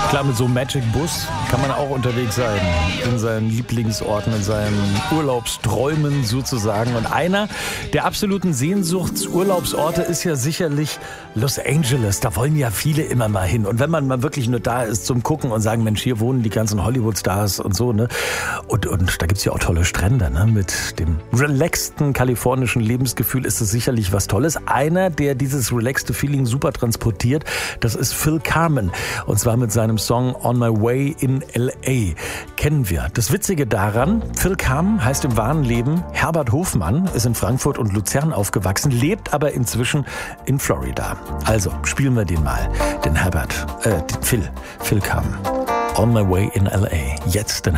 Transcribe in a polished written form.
Klar, mit so einem Magic Bus kann man auch unterwegs sein. In seinen Lieblingsorten, in seinen Urlaubsträumen sozusagen. Und einer der absoluten Sehnsuchtsurlaubsorte ist ja sicherlich Los Angeles. Da wollen ja viele immer mal hin. Und wenn man mal wirklich nur da ist zum Gucken und sagen, Mensch, hier wohnen die ganzen Hollywood-Stars und so, ne? Und da gibt's ja auch tolle Strände, ne? Mit dem relaxten kalifornischen Lebensgefühl ist es sicherlich was Tolles. Einer, der dieses relaxte Feeling super transportiert, das ist Phil Carmen. Und zwar mit seinem Song On My Way in L.A. kennen wir. Das Witzige daran, Phil Carmen heißt im wahren Leben Herbert Hofmann, ist in Frankfurt und Luzern aufgewachsen, lebt aber inzwischen in Florida. Also spielen wir den mal, den Phil Carmen. On My Way in L.A. Jetzt den